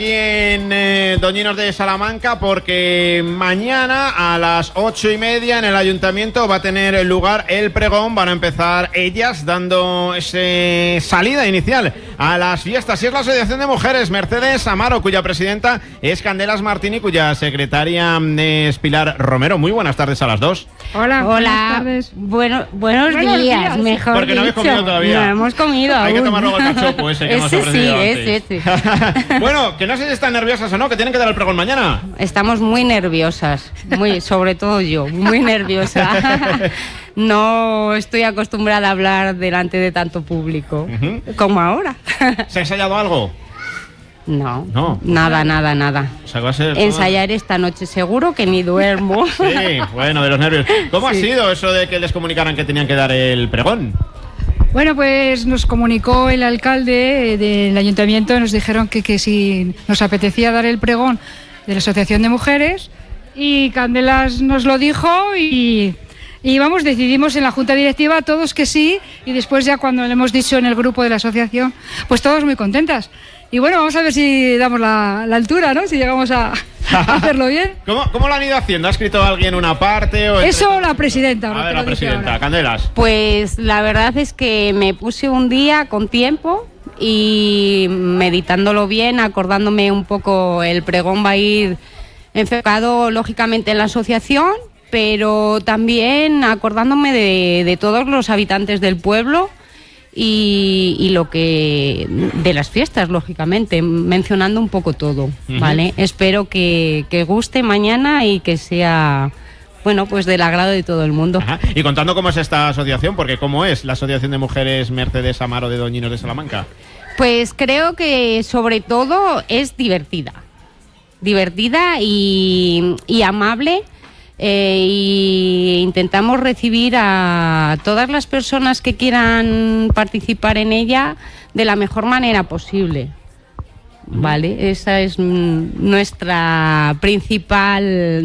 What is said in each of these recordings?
En Doñinos de Salamanca, porque mañana a las 8:30 en el ayuntamiento va a tener lugar el pregón. Van a empezar ellas dando esa salida inicial a las fiestas, y es la Asociación de Mujeres Mercedes Amaro, cuya presidenta es Candelas Martín y cuya secretaria es Pilar Romero. Muy buenas tardes a las dos. Hola, buenas tardes. Buenos días, mejor porque no habéis comido todavía. No hemos comido Hay aún. que tomar luego el cachopo ese que hemos ofrecido antes. Sí. Bueno, que no sé si están nerviosas o no, que tienen que dar el pregón mañana. Estamos muy nerviosas, sobre todo yo, muy nerviosa. No estoy acostumbrada a hablar delante de tanto público como ahora. ¿Se ha ensayado algo? No, No. Nada. O sea, va a ser ensayar esta noche seguro que ni duermo. Sí, bueno, de los nervios. ¿Cómo ha sido eso de que les comunicaran que tenían que dar el pregón? Bueno, pues nos comunicó el alcalde del ayuntamiento, nos dijeron que si nos apetecía dar el pregón de la Asociación de Mujeres, y Candelas nos lo dijo y vamos, decidimos en la junta directiva todos que sí, y después ya cuando le hemos dicho en el grupo de la asociación, pues todos muy contentas. Y bueno, vamos a ver si damos la altura, ¿no? Si llegamos a hacerlo bien. ¿Cómo lo han ido haciendo? ¿Ha escrito alguien una parte? O eso la presidenta. A ver, la presidenta, Candelas. Pues la verdad es que me puse un día con tiempo y meditándolo bien, acordándome un poco, el pregón va a ir enfocado lógicamente en la asociación, pero también acordándome de todos los habitantes del pueblo y lo que de las fiestas, lógicamente, mencionando un poco todo, ¿vale? Espero que guste mañana y que sea, bueno, pues del agrado de todo el mundo. Ajá. Y contando cómo es esta asociación, porque ¿cómo es la Asociación de Mujeres Mercedes Amaro de Doñinos de Salamanca? Pues creo que sobre todo es divertida y amable. Y intentamos recibir a todas las personas que quieran participar en ella de la mejor manera posible, ¿vale? Esa es nuestro principal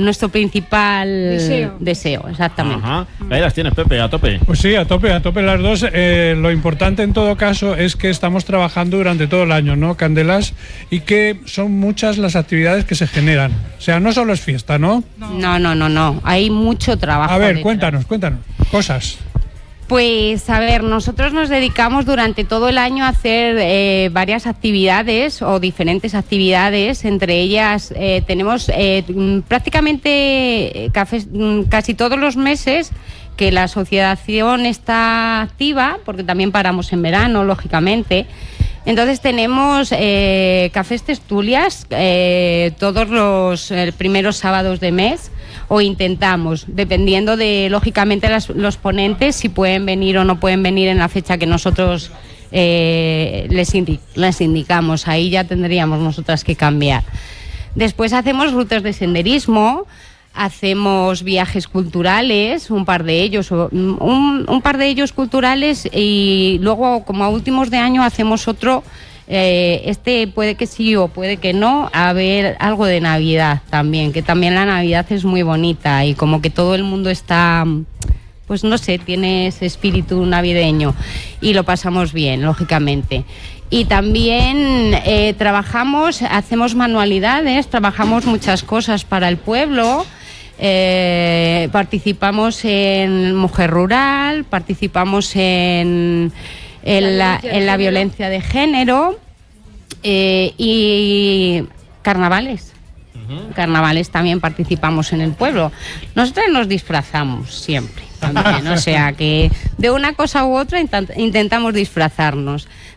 deseo, exactamente. Ajá. Ahí las tienes, Pepe, a tope. Pues sí, a tope las dos. Lo importante en todo caso es que estamos trabajando durante todo el año, ¿no, Candelas? Y que son muchas las actividades que se generan. O sea, no solo es fiesta, ¿no? No. Hay mucho trabajo. A ver, detrás. cuéntanos. Cosas. Pues a ver, nosotros nos dedicamos durante todo el año a hacer varias actividades o diferentes actividades. Entre ellas tenemos prácticamente casi todos los meses que la asociación está activa, porque también paramos en verano, lógicamente. Entonces tenemos cafés tertulias todos los primeros sábados de mes, o intentamos, dependiendo de, lógicamente, los ponentes, si pueden venir o no pueden venir en la fecha que nosotros les indicamos. Ahí ya tendríamos nosotras que cambiar. Después hacemos rutas de senderismo, hacemos viajes culturales, un par de ellos culturales, y luego, como a últimos de año, hacemos otro. Puede que sí o puede que no, a ver algo de Navidad también, que también la Navidad es muy bonita y como que todo el mundo está, pues no sé, tiene ese espíritu navideño y lo pasamos bien, lógicamente. Y también hacemos manualidades, trabajamos muchas cosas para el pueblo. Participamos en Mujer Rural, participamos en la violencia de género y carnavales. Carnavales también participamos en el pueblo. Nosotros nos disfrazamos siempre también, o sea que de una cosa u otra intentamos disfrazarnos.